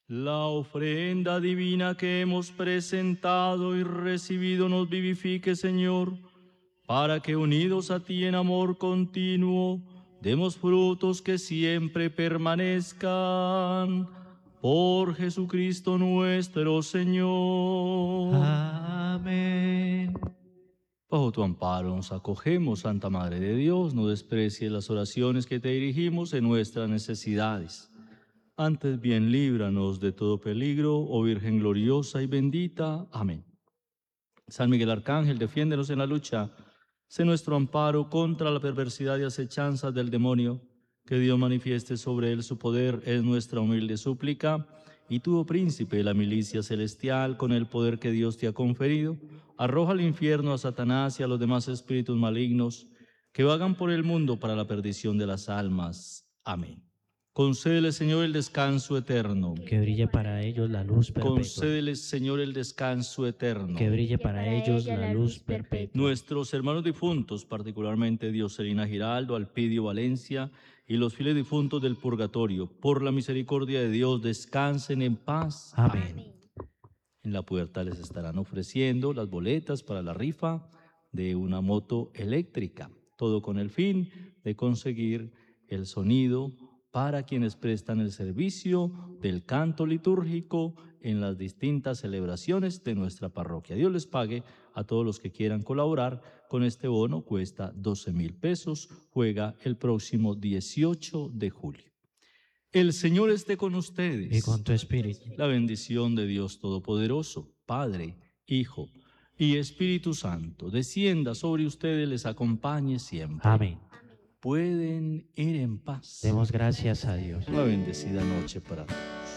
La ofrenda divina que hemos presentado y recibido nos vivifique, Señor, para que unidos a ti en amor continuo, demos frutos que siempre permanezcan. Por Jesucristo nuestro Señor. Amén. Bajo tu amparo nos acogemos, Santa Madre de Dios, no desprecies las oraciones que te dirigimos en nuestras necesidades. Antes bien, líbranos de todo peligro, oh Virgen gloriosa y bendita. Amén. San Miguel Arcángel, defiéndenos en la lucha. Sé nuestro amparo contra la perversidad y acechanzas del demonio. Que Dios manifieste sobre él su poder, es nuestra humilde súplica. Y tú, oh príncipe de la milicia celestial, con el poder que Dios te ha conferido, arroja al infierno a Satanás y a los demás espíritus malignos que vagan por el mundo para la perdición de las almas. Amén. Concédele, Señor, el descanso eterno. Que brille para ellos la luz perpetua. Concédele, Señor, el descanso eterno. Que brille para ellos la luz perpetua. Nuestros hermanos difuntos, particularmente Dioselina Giraldo, Alpidio Valencia y los fieles difuntos del purgatorio, por la misericordia de Dios, descansen en paz. Amén. En la puerta les estarán ofreciendo las boletas para la rifa de una moto eléctrica, todo con el fin de conseguir el sonido para quienes prestan el servicio del canto litúrgico en las distintas celebraciones de nuestra parroquia. Dios les pague a todos los que quieran colaborar con este bono, cuesta 12,000 pesos, juega el próximo 18 de julio. El Señor esté con ustedes. Y con tu espíritu. La bendición de Dios Todopoderoso, Padre, Hijo y Espíritu Santo, descienda sobre ustedes, les acompañe siempre. Amén. Pueden ir en paz. Demos gracias a Dios. Una bendecida noche para todos.